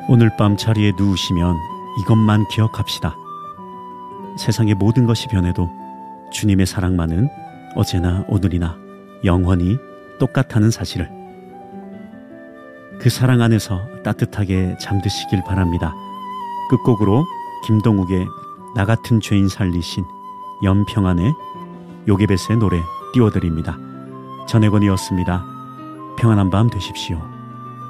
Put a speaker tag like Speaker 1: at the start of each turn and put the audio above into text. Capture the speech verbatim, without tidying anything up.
Speaker 1: 오늘 밤 자리에 누우시면 이것만 기억합시다. 세상의 모든 것이 변해도 주님의 사랑만은 어제나 오늘이나 영원히 똑같다는 사실을. 그 사랑 안에서 따뜻하게 잠드시길 바랍니다. 끝곡으로 김동욱의 나 같은 죄인 살리신 연평안의 요게벳의 노래 띄워드립니다. 전혜건이었습니다. 평안한 밤 되십시오.